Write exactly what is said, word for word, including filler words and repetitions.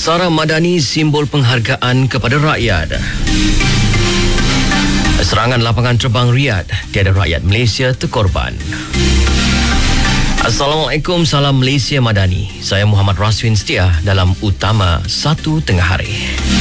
Sara Madani simbol penghargaan kepada rakyat. Serangan lapangan terbang Riyadh, tiada rakyat Malaysia terkorban. Assalamualaikum, salam Malaysia Madani. Saya Muhammad Raswin Setia dalam Utama satu Tengah Hari.